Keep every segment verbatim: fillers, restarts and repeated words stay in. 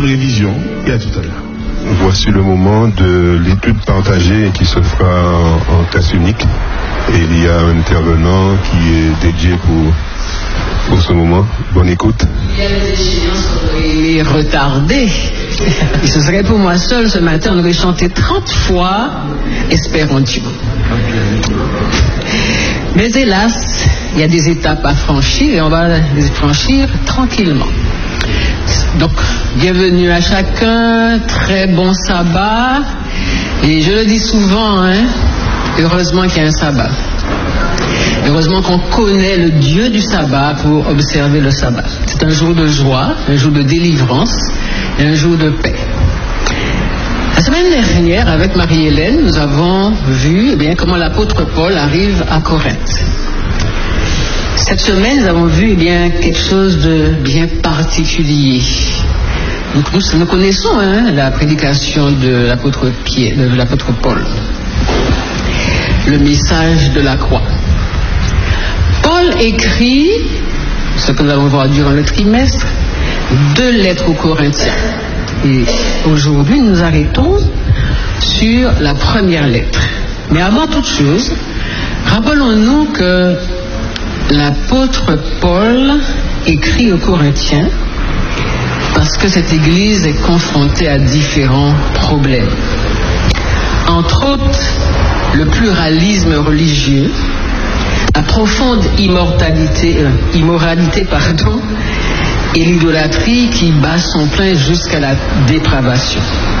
bonne révision et à tout à l'heure. Voici le moment de l'étude partagée qui se fera en, en classe unique. Et il y a un intervenant qui est dédié pour, pour ce moment. Bonne écoute. Il y a des échéances qu'on aurait retardées. Et ce serait pour moi seul ce matin, on aurait chanté trente fois Espérons Dieu. Mais hélas, il y a des étapes à franchir et on va les franchir tranquillement. Donc, bienvenue à chacun, très bon sabbat. Et je le dis souvent, hein, heureusement qu'il y a un sabbat. Heureusement qu'on connaît le Dieu du sabbat pour observer le sabbat. C'est un jour de joie, un jour de délivrance et un jour de paix. La semaine dernière, avec Marie-Hélène, nous avons vu eh bien, comment l'apôtre Paul arrive à Corinthe. Cette semaine, nous avons vu eh bien, quelque chose de bien particulier. Donc, nous, nous connaissons hein, la prédication de l'apôtre, Pierre, de l'apôtre Paul. Le message de la croix. Paul écrit, ce que nous allons voir durant le trimestre, deux lettres aux Corinthiens. Et aujourd'hui, nous nous arrêtons sur la première lettre. Mais avant toute chose, rappelons-nous que l'apôtre Paul écrit aux Corinthiens parce que cette église est confrontée à différents problèmes. Entre autres, le pluralisme religieux, la profonde immortalité, euh, immoralité pardon, et l'idolâtrie qui bat son plein jusqu'à la dépravation.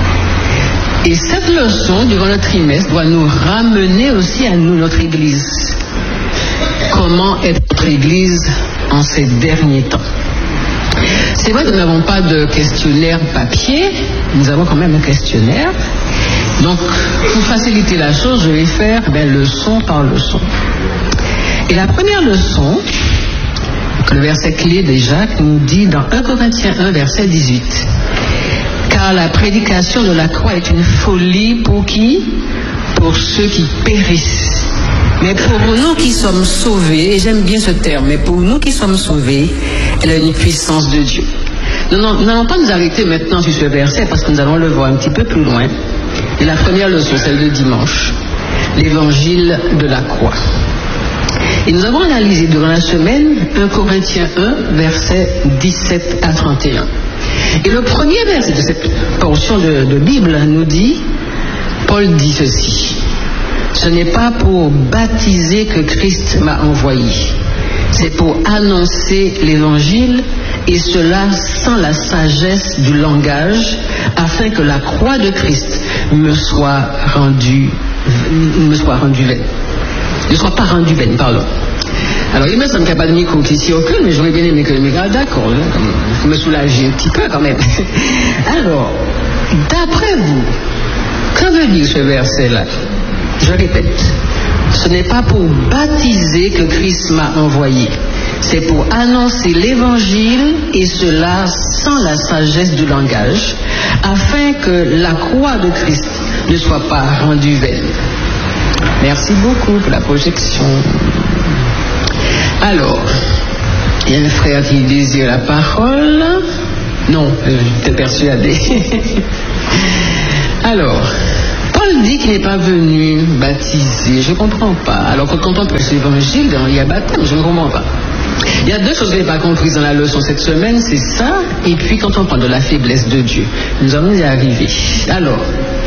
Et cette leçon, durant le trimestre, doit nous ramener aussi à nous, notre Église. Comment est notre Église en ces derniers temps? C'est vrai que nous n'avons pas de questionnaire papier, nous avons quand même un questionnaire. Donc, pour faciliter la chose, je vais faire ben, leçon par leçon. Et la première leçon, le verset clé déjà, nous dit dans un Corinthiens un, verset dix-huit. Car la prédication de la croix est une folie pour qui? Pour ceux qui périssent. Mais pour nous qui sommes sauvés, et j'aime bien ce terme, mais pour nous qui sommes sauvés, elle a une puissance de Dieu. Nous n'allons pas nous arrêter maintenant sur ce verset parce que nous allons le voir un petit peu plus loin. Et la première leçon, celle de dimanche, l'évangile de la croix. Et nous avons analysé durant la semaine un Corinthiens un, versets dix-sept à trente et un. Et le premier verset de cette portion de, de Bible nous dit, Paul dit ceci: ce n'est pas pour baptiser que Christ m'a envoyé, c'est pour annoncer l'évangile, et cela sans la sagesse du langage, afin que la croix de Christ me soit rendue, me soit rendue vaine. Ne soit pas rendue vaine, pardon. Alors, il me semble qu'il n'y a pas de micro qui s'y occupe, mais j'aurais bien aimé que le micro. Ah, d'accord, il faut me soulager un petit peu quand même. Alors, d'après vous, que veut dire ce verset-là? Je répète, ce n'est pas pour baptiser que Christ m'a envoyé, c'est pour annoncer l'évangile, et cela sans la sagesse du langage, afin que la croix de Christ ne soit pas rendue vaine. Merci beaucoup pour la projection. Alors, il y a un frère qui désire la parole. Non, j'étais persuadé. Alors, Paul dit qu'il n'est pas venu baptiser. Je ne comprends pas. Alors que quand on prêche l'évangile, il y a baptême, je ne comprends pas. Il y a deux choses que je n'ai pas comprises dans la leçon cette semaine, c'est ça, et puis quand on parle de la faiblesse de Dieu. Nous allons y arriver. Alors,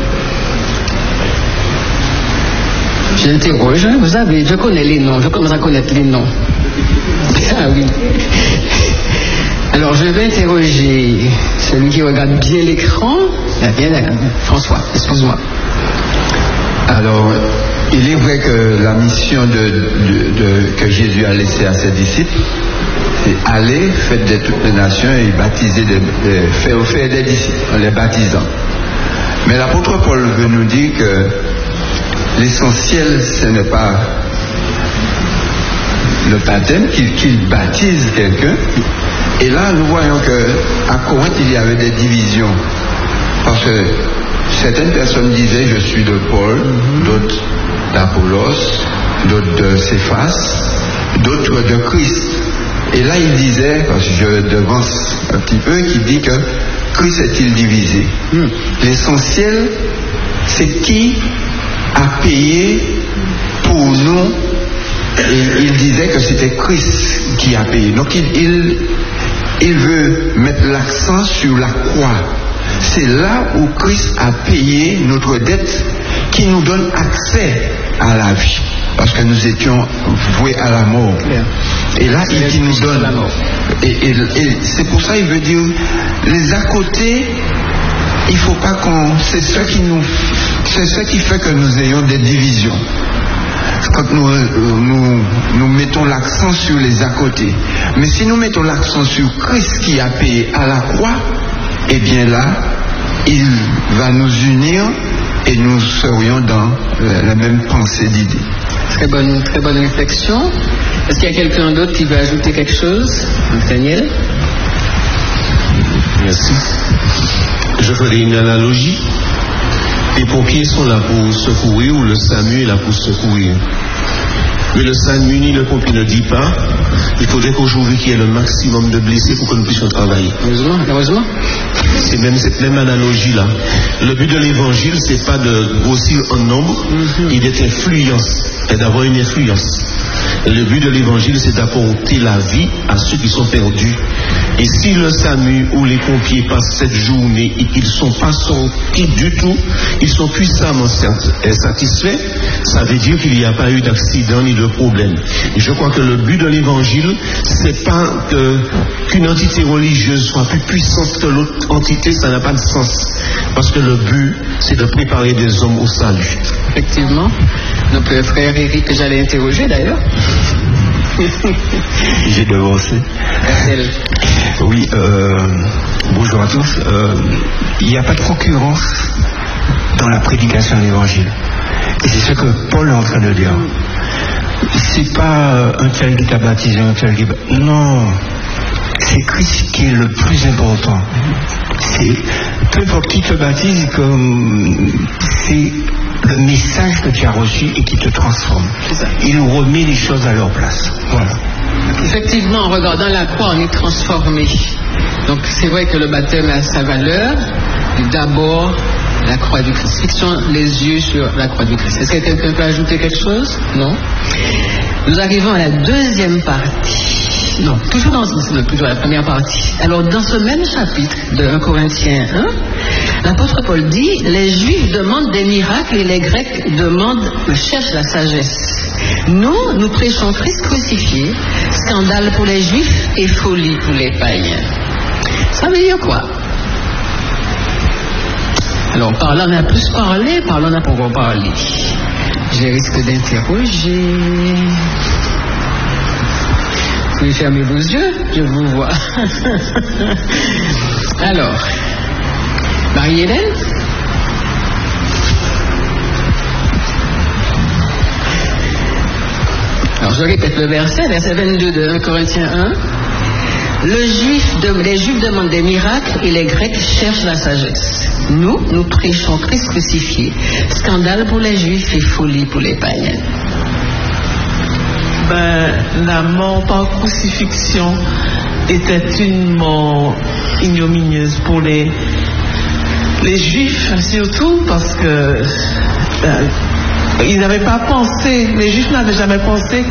j'interroge, vous savez, je connais les noms, je commence à connaître les noms. Ah oui. Alors je vais interroger celui qui regarde bien l'écran. Ah, bien, François, excuse-moi. Alors, il est vrai que la mission de, de, de, que Jésus a laissée à ses disciples, c'est aller, faire de toutes les nations et baptiser, des, de, faire, faire des disciples en les baptisant. Mais l'apôtre Paul veut nous dire que l'essentiel, ce n'est pas le baptême, qu'il, qu'il baptise quelqu'un. Et là, nous voyons qu'à Corinthe, il y avait des divisions. Parce que certaines personnes disaient, je suis de Paul, d'autres d'Apollos, d'autres de Céphas, d'autres de Christ. Et là, il disait, parce que je devance un petit peu, qu'il dit que Christ est-il divisé? Mm. L'essentiel, c'est qui a payé pour nous. Et il disait que c'était Christ qui a payé. Donc il, il, il veut mettre l'accent sur la croix. C'est là où Christ a payé notre dette qui nous donne accès à la vie. Parce que nous étions voués à la mort. Et là, il, il nous donne. Et, et, et c'est pour ça qu'il veut dire, les à côté, il ne faut pas qu'on... C'est ça qui nous... C'est ça qui fait que nous ayons des divisions. Quand nous, nous, nous mettons l'accent sur les à côté. Mais si nous mettons l'accent sur Christ qui a payé à la croix, eh bien là, il va nous unir et nous serions dans la même pensée d'idée. Très bonne, très bonne réflexion. Est-ce qu'il y a quelqu'un d'autre qui veut ajouter quelque chose? Daniel? Merci. Je ferai une analogie. Les pompiers sont là pour secourir ou le SAMU est là pour secourir. Mais le SAMU ni le pompier ne dit pas, il faudrait qu'aujourd'hui qu'il y ait le maximum de blessés pour que nous puissions travailler. Heureusement, heureusement. C'est même cette même analogie-là. Le but de l'évangile, c'est pas de grossir en nombre, mm-hmm. il est influence, et d'avoir une influence. Et le but de l'évangile, c'est d'apporter la vie à ceux qui sont perdus. Et si le SAMU ou les pompiers passent cette journée et qu'ils ne sont pas sortis du tout, ils sont puissamment satisfaits, ça veut dire qu'il n'y a pas eu d'accident ni de problème. Et je crois que le but de l'évangile, c'est pas que, qu'une entité religieuse soit plus puissante que l'autre entité, ça n'a pas de sens. Parce que le but, c'est de préparer des hommes au salut. Effectivement. Notre frère Eric, que j'allais interroger d'ailleurs. J'ai devancé. Oui, euh, bonjour à tous. Euh, il n'y a pas de concurrence dans la prédication de l'évangile. Et c'est ce que Paul est en train de dire. C'est pas un tel qui t'a baptisé, un tel qui... Non, c'est Christ qui est le plus important. C'est, peu importe qui te baptise, comme c'est le message que tu as reçu et qui te transforme. Il remet les choses à leur place. Voilà. Effectivement, en regardant la croix, on est transformé. Donc c'est vrai que le baptême a sa valeur. D'abord, la croix du Christ. Fixons les yeux sur la croix du Christ. Est-ce que quelqu'un peut ajouter quelque chose? Non. Nous arrivons à la deuxième partie. Non, toujours dans plutôt la première partie. Alors, dans ce même chapitre de un Corinthiens un, l'apôtre Paul dit, les Juifs demandent des miracles et les Grecs demandent, cherchent la sagesse. Nous, nous prêchons Christ crucifié, scandale pour les Juifs et folie pour les païens. Ça veut dire quoi? Alors, par là, on a plus parlé, par là, on n'a pas encore parlé. Je risque d'interroger. Vous pouvez fermer vos yeux, je vous vois. Alors, Marie-Hélène? Alors, je répète le verset, verset vingt-deux de un Corinthiens un. Le juif de, les Juifs demandent des miracles et les Grecs cherchent la sagesse. Nous, nous prêchons Christ crucifié. Scandale pour les Juifs et folie pour les païens. Ben, la mort par crucifixion était une mort ignominieuse pour les, les Juifs, surtout parce que euh, ils n'avaient pas pensé, les Juifs n'avaient jamais pensé